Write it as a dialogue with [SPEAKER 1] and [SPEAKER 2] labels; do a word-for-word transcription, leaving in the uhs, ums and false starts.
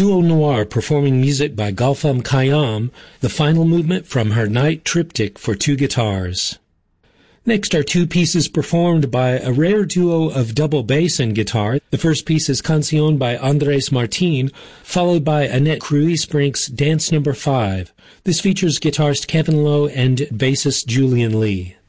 [SPEAKER 1] Duo Noir performing music by Gautam Khayyam, the final movement from her Night Triptych for two guitars. Next are two pieces performed by a rare duo of double bass and guitar. The first piece is Canción by Andres Martin, followed by Annette Cruise-Brink's Dance Number five. This features guitarist Kevin Lowe and bassist Julian Lee.